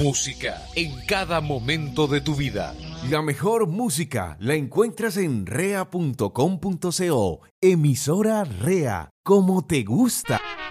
Música en cada momento de tu vida. La mejor música la encuentras en rea.com.co. Emisora Rea, como te gusta.